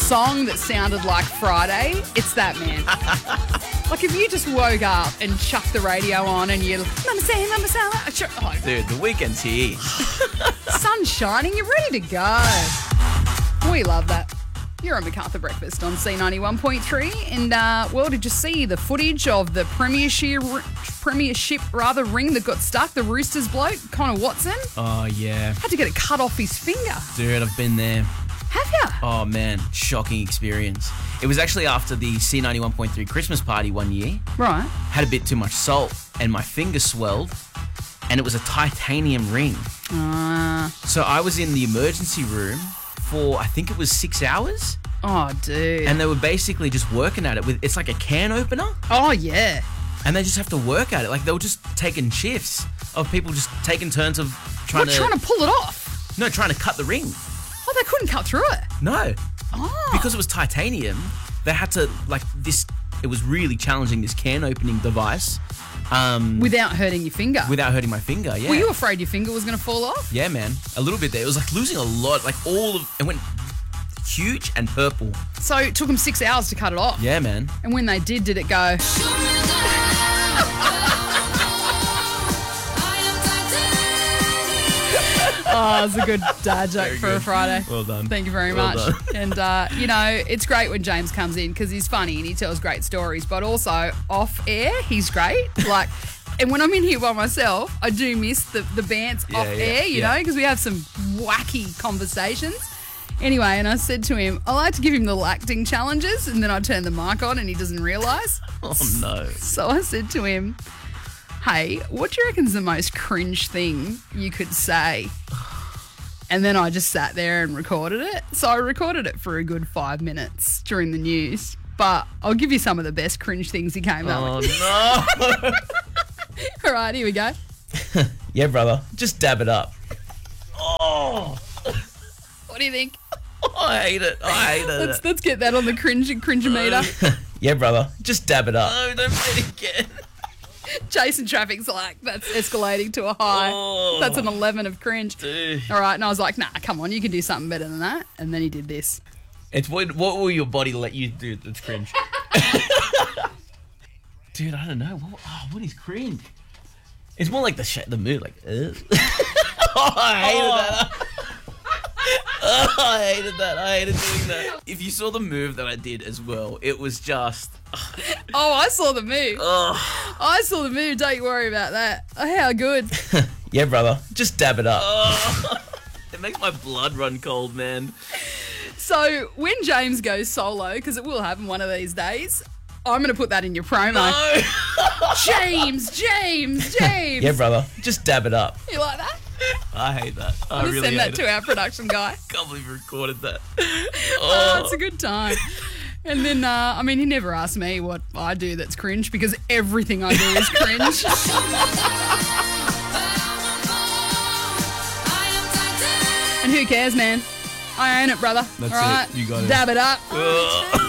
song that sounded like Friday, it's that, man. Like if you just woke up and chucked the radio on and you're Mama say, oh, Dude, the weekend's here. sun's shining, you're ready to go. We love that. You're on MacArthur Breakfast on C91.3. And, well, did you see the footage of the premiership ring that got stuck? The Roosters bloke, Connor Watson? Oh, yeah. Had to get it cut off his finger. Dude, I've been there. Have you? Oh, man. Shocking experience. It was actually after the C91.3 Christmas party one year. Right. Had a bit too much salt and my finger swelled and it was a titanium ring. So I was in the emergency room for, I think it was 6 hours. Oh, dude. And they were basically just working at it with, it's like a can opener. Oh, yeah. And they just have to work at it. Like they were just taking shifts of people just taking turns of trying to pull it off? No, trying to cut the ring. Oh, they couldn't cut through it? No. Oh. Because it was titanium, they had to, like, this, it was really challenging, this can opening device. Without hurting your finger? Without hurting my finger, yeah. Were you afraid your finger was going to fall off? Yeah, man. A little bit there. It was like losing a lot, like it went huge and purple. So it took them 6 hours to cut it off? Yeah, man. And when they did it go? Oh, it's a good dad joke Very for good. a Friday. Well done. Thank you very Well much. done. And, you know, it's great when James comes in because he's funny and he tells great stories, but also off air, he's great. Like, and when I'm in here by myself, I do miss the bants off air, you know, because we have some wacky conversations. Anyway, and I said to him, I like to give him the acting challenges, and then I turn the mic on and he doesn't realise. Oh, no. So I said to him, hey, what do you reckon's the most cringe thing you could say? And then I just sat there and recorded it. So I recorded it for a good 5 minutes during the news. But I'll give you some of the best cringe things he came up with. Oh, no. All right, here we go. Yeah, brother. Just dab it up. Oh. What do you think? I hate it. Let's get that on the cringe-meter. Yeah, brother. Just dab it up. No, don't say it again. Jason Traffic's like, that's escalating to a high. Oh. That's an 11 of cringe. Dude. All right, and I was like, nah, come on, you can do something better than that. And then he did this. It's what will your body let you do that's cringe? Dude, I don't know. What is cringe? It's more like the mood, like, oh, I hated that. Oh, I hated that. I hated doing that. If you saw the move that I did as well, it was just... Oh, I saw the move. Oh. I saw the move. Don't you worry about that. Oh, how good. Yeah, brother. Just dab it up. Oh. It makes my blood run cold, man. So when James goes solo, because it will happen one of these days, I'm going to put that in your promo. No. James. Yeah, brother. Just dab it up. You like that? I hate that. I I'm going to really send that hate to our production guy. Can't believe you recorded that. Oh, it's a good time. And then, I mean, he never asked me what I do that's cringe because everything I do is cringe. And who cares, man? I own it, brother. That's all right? it. You got it. Dab it up.